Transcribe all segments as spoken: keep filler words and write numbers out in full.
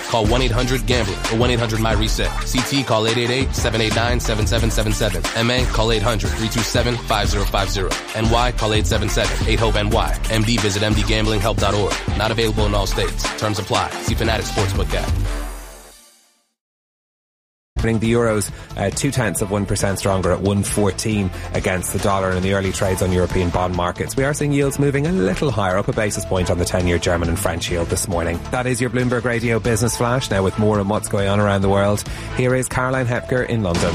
Call one eight hundred gambler or one eight hundred my reset. C T call eight eight eight, seven eight nine, seven seven seven seven. M A call eight hundred, three two seven, five zero five zero. N Y call eight seven seven, eight hope N Y. M D visit m d gambling help dot org. Not available in all states. Terms apply. See Fanatics Sportsbook app. The euro's uh, two-tenths of one percent stronger at one fourteen against the dollar in the early trades on European bond markets. We are seeing yields moving a little higher, up a basis point on the ten-year German and French yield this morning. That is your Bloomberg Radio Business Flash. Now with more on what's going on around the world, here is Caroline Hepker in London.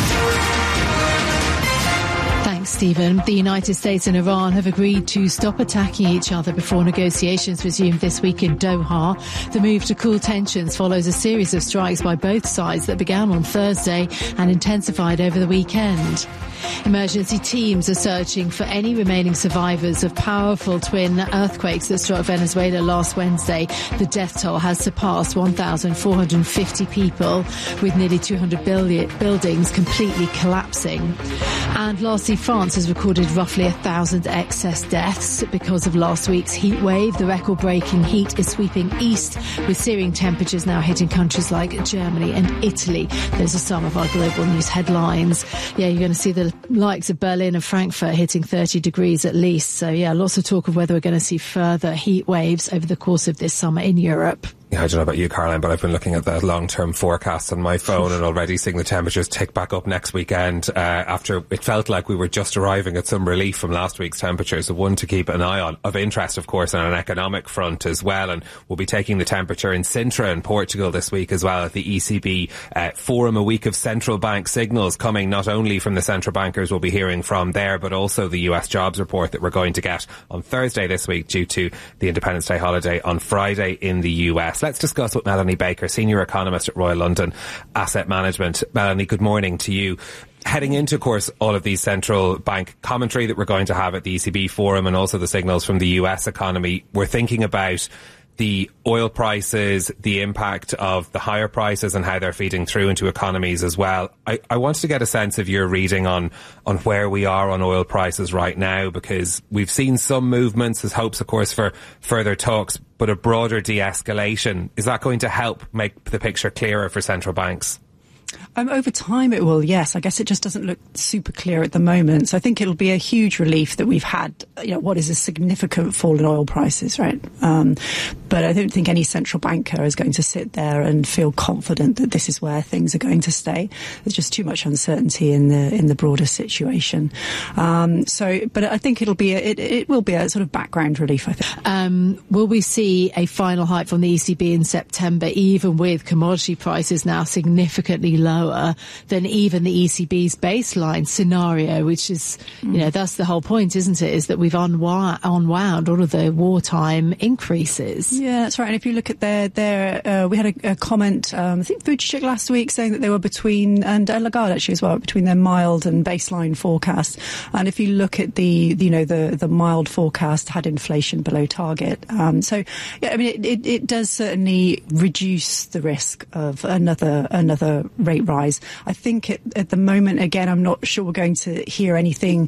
Thanks, Stephen. The United States and Iran have agreed to stop attacking each other before negotiations resume this week in Doha. The move to cool tensions follows a series of strikes by both sides that began on Thursday and intensified over the weekend. Emergency teams are searching for any remaining survivors of powerful twin earthquakes that struck Venezuela last Wednesday. The death toll has surpassed one thousand four hundred fifty people, with nearly two hundred buildings completely collapsing. And lastly, France has recorded roughly a thousand excess deaths because of last week's heat wave. The record-breaking heat is sweeping east, with searing temperatures now hitting countries like Germany and Italy. Those are some of our global news headlines. Yeah, you're going to see the likes of Berlin and Frankfurt hitting thirty degrees at least. So yeah, lots of talk of whether we're going to see further heat waves over the course of this summer in Europe. Yeah, I don't know about you, Caroline, but I've been looking at the long-term forecasts on my phone and already seeing the temperatures tick back up next weekend uh, after it felt like we were just arriving at some relief from last week's temperatures. So one to keep an eye on. Of interest, of course, on an economic front as well. And we'll be taking the temperature in Sintra in Portugal this week as well at the E C B uh, Forum, a week of central bank signals coming not only from the central bankers we'll be hearing from there, but also the U S jobs report that we're going to get on Thursday this week due to the Independence Day holiday on Friday in the U S. Let's discuss with Melanie Baker, Senior Economist at Royal London Asset Management. Melanie, good morning to you. Heading into, of course, all of these central bank commentary that we're going to have at the E C B Forum and also the signals from the U S economy, we're thinking about the oil prices, the impact of the higher prices and how they're feeding through into economies as well. I, I wanted to get a sense of your reading on, on where we are on oil prices right now, because we've seen some movements. There's hopes, of course, for further talks, but a broader de-escalation. Is that going to help make the picture clearer for central banks? Um, over time it will, yes. I guess it just doesn't look super clear at the moment. So I think it'll be a huge relief that we've had, you know, what is a significant fall in oil prices, right? Um, but I don't think any central banker is going to sit there and feel confident that this is where things are going to stay. There's just too much uncertainty in the in the broader situation. Um, so, but I think it'll be a, it, it will be a sort of background relief, I think. Um, will we see a final hike from the E C B in September, even with commodity prices now significantly lower than even the E C B's baseline scenario, which is, you know, that's the whole point, isn't it, is that we've unwound, unwound all of the wartime increases. Yeah, that's right. And if you look at their, their uh, we had a, a comment, um, I think Vujicic last week, saying that they were between, and uh, Lagarde actually as well, between their mild and baseline forecast. And if you look at the, you know, the, the mild forecast had inflation below target. Um, so, yeah, I mean, it, it, it does certainly reduce the risk of another, another rate rise. I think at, at the moment, again, I'm not sure we're going to hear anything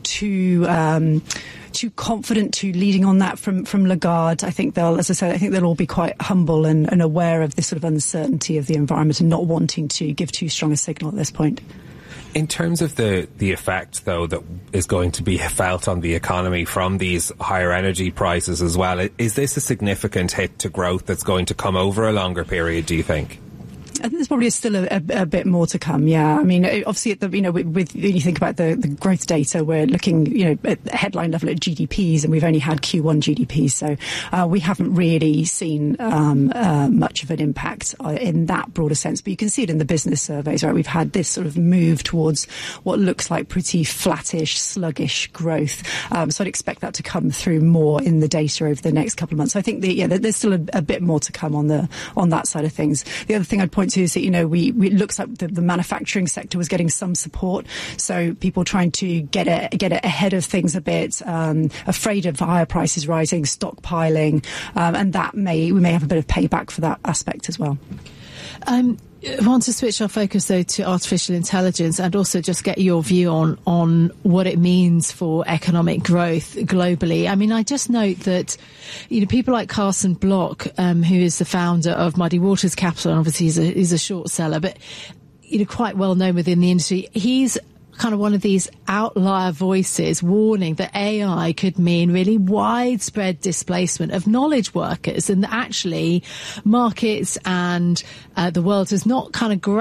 too um, too confident to leading on that from from Lagarde. I think they'll, as I said, I think they'll all be quite humble and, and aware of this sort of uncertainty of the environment and not wanting to give too strong a signal at this point. In terms of the, the effect, though, that is going to be felt on the economy from these higher energy prices as well, is this a significant hit to growth that's going to come over a longer period, do you think? I think there's probably still a, a, a bit more to come. Yeah, I mean, obviously, at the, you know, with, with when you think about the, the growth data, we're looking, you know, at headline level at G D Ps, and we've only had Q one G D Ps, so uh, we haven't really seen um, uh, much of an impact uh, in that broader sense. But you can see it in the business surveys, right? We've had this sort of move towards what looks like pretty flattish, sluggish growth. Um, so I'd expect that to come through more in the data over the next couple of months. So I think that, yeah, there's still a, a bit more to come on the on that side of things. The other thing I'd point to is that, you know, we, we it looks like the, the manufacturing sector was getting some support. So people trying to get it, get it ahead of things a bit, um, afraid of higher prices rising, stockpiling, um, and that may, we may have a bit of payback for that aspect as well. Um, I want to switch our focus, though, to artificial intelligence and also just get your view on, on what it means for economic growth globally. I mean, I just note that, you know, people like Carson Block, um, who is the founder of Muddy Waters Capital, and obviously he's a, he's a short seller, but, you know, quite well known within the industry. He's kind of one of these outlier voices warning that A I could mean really widespread displacement of knowledge workers, and that actually markets and uh, the world has not kind of